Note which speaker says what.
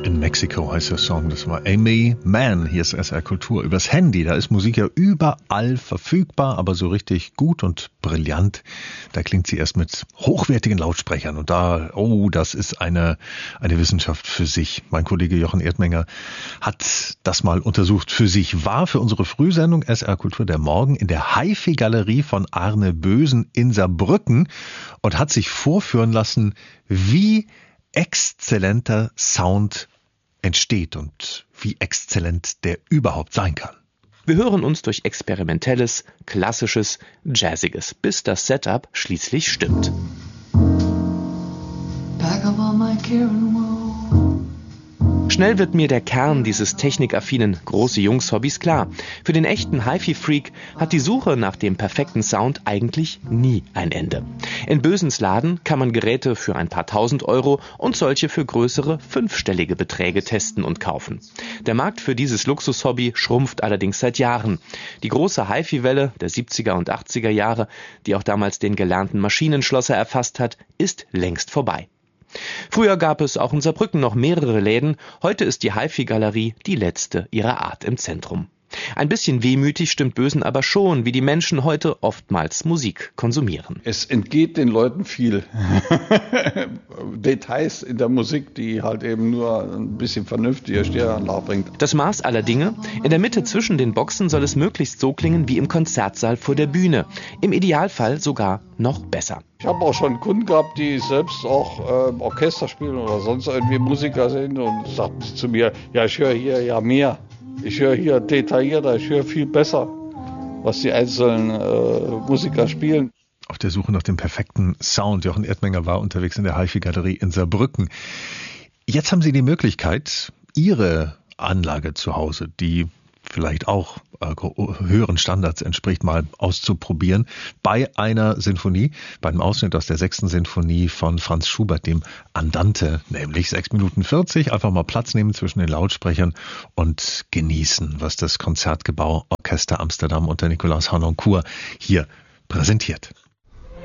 Speaker 1: In Mexico heißt der Song, das war Amy Mann. Hier ist SR Kultur. Übers Handy, da ist Musik ja überall verfügbar, aber so richtig gut und brillant, da klingt sie erst mit hochwertigen Lautsprechern. Und das ist eine Wissenschaft für sich. Mein Kollege Jochen Erdmenger hat das mal untersucht für sich. War für unsere Frühsendung SR Kultur der Morgen in der HiFi-Galerie von Arne Bösen in Saarbrücken und hat sich vorführen lassen, wie exzellenter Sound entsteht und wie exzellent der überhaupt sein kann.
Speaker 2: Wir hören uns durch Experimentelles, Klassisches, Jazziges, bis das Setup schließlich stimmt. Schnell wird mir der Kern dieses technikaffinen Große-Jungs-Hobbys klar. Für den echten HiFi-Freak hat die Suche nach dem perfekten Sound eigentlich nie ein Ende. In Bösens Laden kann man Geräte für ein paar tausend Euro und solche für größere fünfstellige Beträge testen und kaufen. Der Markt für dieses Luxushobby schrumpft allerdings seit Jahren. Die große HiFi-Welle der 70er und 80er Jahre, die auch damals den gelernten Maschinenschlosser erfasst hat, ist längst vorbei. Früher gab es auch in Saarbrücken noch mehrere Läden, heute ist die HiFi-Galerie die letzte ihrer Art im Zentrum. Ein bisschen wehmütig stimmt Bösen aber schon, wie die Menschen heute oftmals Musik konsumieren.
Speaker 3: Es entgeht den Leuten viel. Details in der Musik, die halt eben nur ein bisschen vernünftiger Stereoanlage bringt.
Speaker 2: Das Maß aller Dinge: in der Mitte zwischen den Boxen soll es möglichst so klingen wie im Konzertsaal vor der Bühne. Im Idealfall sogar noch besser.
Speaker 3: Ich habe auch schon Kunden gehabt, die selbst auch Orchester spielen oder sonst irgendwie Musiker sind und sagten zu mir, ja, ich höre hier ja mehr. Ich höre hier detaillierter, ich höre viel besser, was die einzelnen Musiker spielen.
Speaker 1: Auf der Suche nach dem perfekten Sound. Jochen Erdmenger war unterwegs in der HiFi-Galerie in Saarbrücken. Jetzt haben Sie die Möglichkeit, Ihre Anlage zu Hause, die vielleicht auch höheren Standards entspricht, mal auszuprobieren bei einer Sinfonie, bei einem Ausschnitt aus der 6. Sinfonie von Franz Schubert, dem Andante, nämlich 6 Minuten 40. Einfach mal Platz nehmen zwischen den Lautsprechern und genießen, was das Konzertgebau Orchester Amsterdam unter Nikolaus Harnoncourt hier präsentiert.